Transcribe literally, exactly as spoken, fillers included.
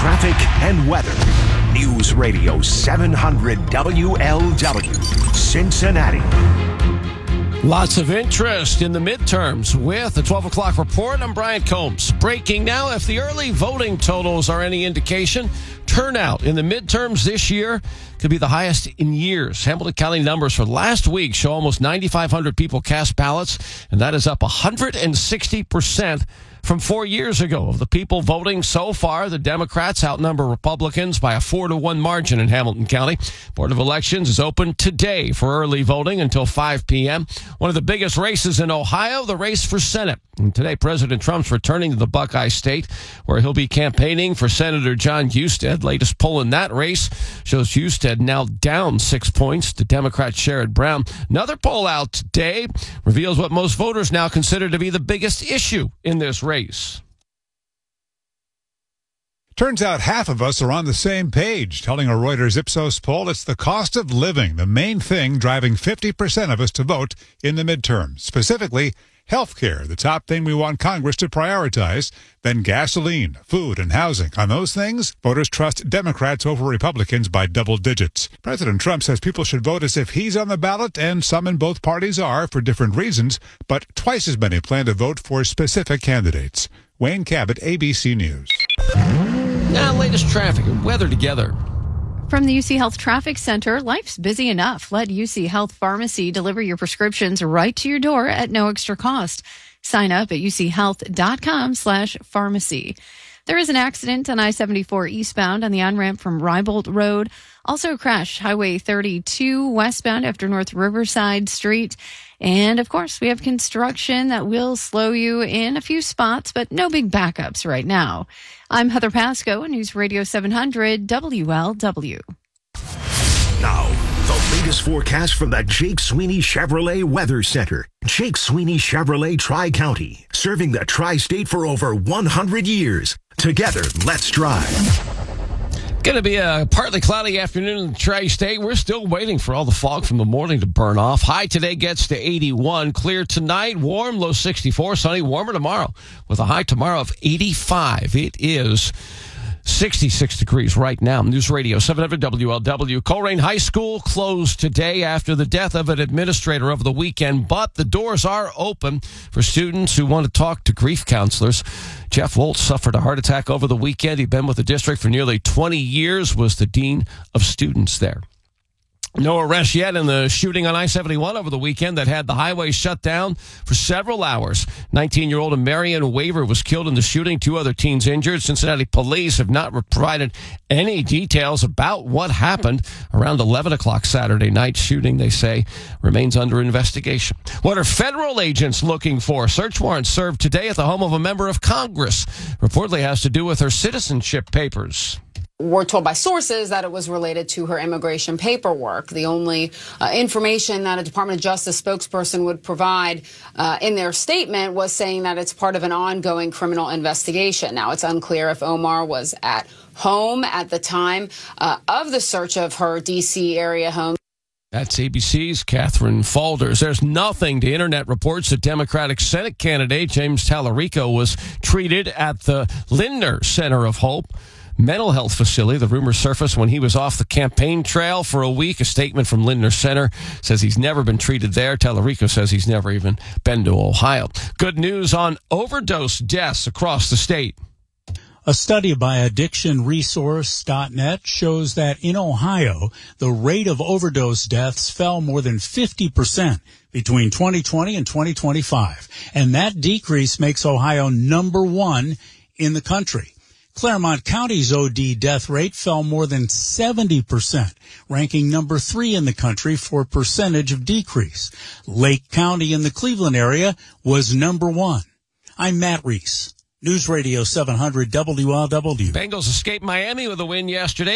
traffic and weather. News Radio seven hundred W L W, Cincinnati. Lots of interest in the midterms with the twelve o'clock report. I'm Brian Combs. Breaking now, if the early voting totals are any indication, turnout in the midterms this year could be the highest in years. Hamilton County numbers for last week show almost nine thousand five hundred people cast ballots, and that is up one hundred sixty percent from four years ago. Of the people voting so far, the Democrats outnumber Republicans by a four to one margin in Hamilton County. Board of Elections is open today for early voting until five p.m. One of the biggest races in Ohio, the race for Senate. And today, President Trump's returning to the Buckeye State, where he'll be campaigning for Senator John Husted. Latest poll in that race shows Husted now down six points to Democrat Sherrod Brown. Another poll out today reveals what most voters now consider to be the biggest issue in this race. Turns out half of us are on the same page. Telling a Reuters Ipsos poll, it's the cost of living, the main thing driving fifty percent of us to vote in the midterms. Specifically, health care, the top thing we want Congress to prioritize. Then gasoline, food, and housing. On those things, voters trust Democrats over Republicans by double digits. President Trump says people should vote as if he's on the ballot, and some in both parties are for different reasons, but twice as many plan to vote for specific candidates. Wayne Cabot, A B C News. Now, latest traffic and weather together. From the U C Health Traffic Center, life's busy enough. Let U C Health Pharmacy deliver your prescriptions right to your door at no extra cost. Sign up at uchealth.com slash pharmacy. There is an accident on I seventy-four eastbound on the on-ramp from Rybolt Road. Also a crash, Highway thirty-two westbound after North Riverside Street. And, of course, we have construction that will slow you in a few spots, but no big backups right now. I'm Heather Pasco, News Radio seven hundred W L W. Now, the latest forecast from the Jake Sweeney Chevrolet Weather Center. Jake Sweeney Chevrolet Tri-County, serving the Tri-State for over one hundred years. Together, let's drive. Going to be a partly cloudy afternoon in the Tri-State. We're still waiting for all the fog from the morning to burn off. High today gets to eighty-one. Clear tonight, warm, low sixty-four. Sunny, warmer tomorrow with a high tomorrow of eighty-five. It is sixty-six degrees right now. News Radio seven hundred W L W. Coleraine High School closed today after the death of an administrator over the weekend, but the doors are open for students who want to talk to grief counselors. Jeff Woltz suffered a heart attack over the weekend. He'd been with the district for nearly twenty years, was the dean of students there. No arrest yet in the shooting on I seventy-one over the weekend that had the highway shut down for several hours. nineteen-year-old Marion Waver was killed in the shooting. Two other teens injured. Cincinnati police have not provided any details about what happened around eleven o'clock Saturday night. Shooting, they say, remains under investigation. What are federal agents looking for? Search warrants served today at the home of a member of Congress. Reportedly has to do with her citizenship papers. We're told by sources that it was related to her immigration paperwork. The only uh, information that a Department of Justice spokesperson would provide uh, in their statement was saying that it's part of an ongoing criminal investigation. Now, it's unclear if Omar was at home at the time uh, of the search of her D C area home. That's A B C's Catherine Faulders. There's nothing to internet reports that Democratic Senate candidate James Tallarico was treated at the Lindner Center of Hope mental health facility. The rumor surfaced when he was off the campaign trail for a week. A statement from Lindner Center says he's never been treated there. Tallarico says he's never even been to Ohio. Good news on overdose deaths across the state. A study by addiction resource dot net shows that in Ohio, the rate of overdose deaths fell more than fifty percent between twenty twenty and twenty twenty-five. And that decrease makes Ohio number one in the country. Claremont County's O D death rate fell more than seventy percent, ranking number three in the country for percentage of decrease. Lake County in the Cleveland area was number one. I'm Matt Reese, News Radio seven hundred W L W. Bengals escaped Miami with a win yesterday.